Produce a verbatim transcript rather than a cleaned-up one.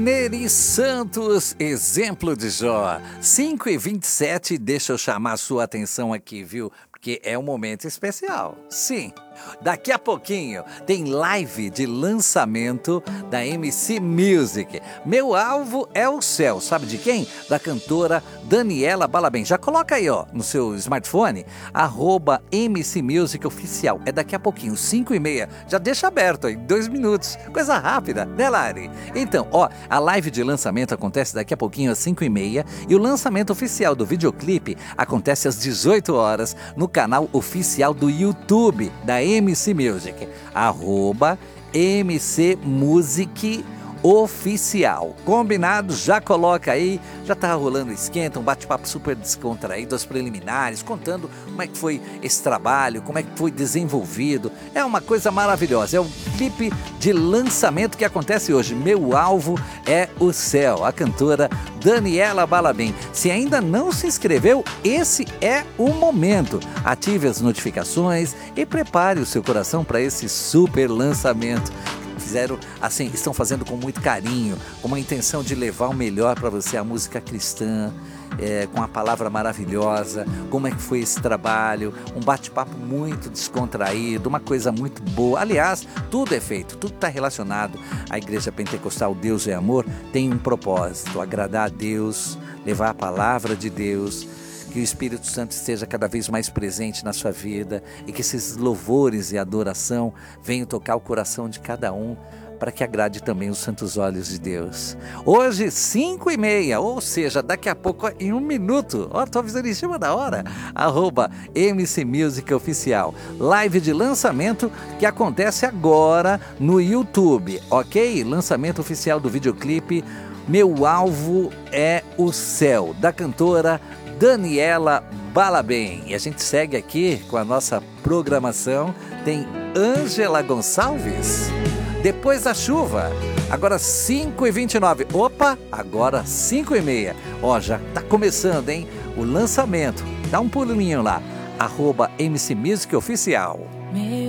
Neri Santos, exemplo de Jó. cinco e vinte e sete, deixa eu chamar a sua atenção aqui, viu? Porque é um momento especial. Sim, daqui a pouquinho tem live de lançamento da M C Music. Meu alvo é o céu, sabe de quem? Da cantora Daniela Balabem. Já coloca aí, ó, no seu smartphone, arroba M C Music Oficial. É daqui a pouquinho, cinco e meia. Já deixa aberto aí, dois minutos. Coisa rápida, né, Lari? Então, ó, a live de lançamento acontece daqui a pouquinho às cinco e meia e o lançamento oficial do videoclipe acontece às dezoito horas no canal oficial do YouTube da M C Music, arroba M C Music Oficial. Combinado? Já coloca aí, já tá rolando esquenta, um bate-papo super descontraído, as preliminares, contando como é que foi esse trabalho, como é que foi desenvolvido. É uma coisa maravilhosa, é o clipe de lançamento que acontece hoje. Meu alvo é o céu, a cantora Daniela Balabem. Se ainda não se inscreveu, esse é o momento. Ative as notificações e prepare o seu coração para esse super lançamento. Fizeram assim, estão fazendo com muito carinho, com uma intenção de levar o melhor para você, a música cristã, é, com a palavra maravilhosa. Como é que foi esse trabalho? Um bate-papo muito descontraído, uma coisa muito boa. Aliás, tudo é feito, tudo está relacionado à Igreja Pentecostal Deus é Amor. Tem um propósito: agradar a Deus, levar a palavra de Deus. Que o Espírito Santo esteja cada vez mais presente na sua vida e que esses louvores e adoração venham tocar o coração de cada um para que agrade também os santos olhos de Deus. Hoje, cinco e meia, ou seja, daqui a pouco, em um minuto, ó, tô avisando em cima da hora, arroba M C Music Oficial. Live de lançamento que acontece agora no YouTube, ok? Lançamento oficial do videoclipe Meu Alvo é o Céu, da cantora Daniela Balabem. E a gente segue aqui com a nossa programação. Tem Ângela Gonçalves, Depois da Chuva. Agora cinco e vinte e nove. Opa, agora cinco e meia. Ó, já tá começando, hein? O lançamento. Dá um pulinho lá. Arroba M C Music Oficial. Meu